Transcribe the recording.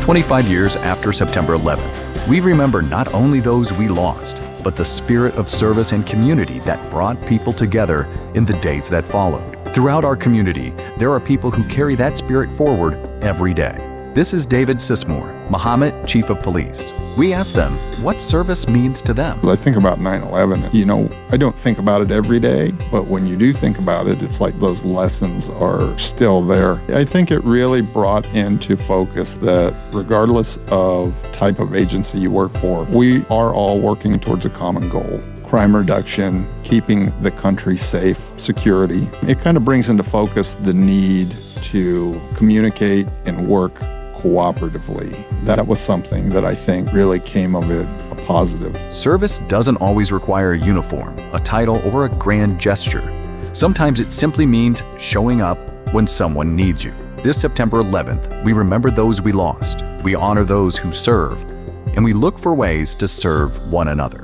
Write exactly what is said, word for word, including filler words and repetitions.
twenty-five years after September eleventh, we remember not only those we lost, but the spirit of service and community that brought people together in the days that followed. Throughout our community, there are people who carry that spirit forward every day. This is David Sismore, Mahomet Chief of Police. We asked them what service means to them. I think about nine eleven. You know, I don't think about it every day, but when you do think about it, it's like those lessons are still there. I think it really brought into focus that regardless of type of agency you work for, we are all working towards a common goal. Crime reduction, keeping the country safe, security. It kind of brings into focus the need to communicate and work cooperatively. That was something that I think really came of it a positive. Service doesn't always require a uniform, a title, or a grand gesture. Sometimes it simply means showing up when someone needs you. This September eleventh, we remember those we lost, we honor those who serve, and we look for ways to serve one another.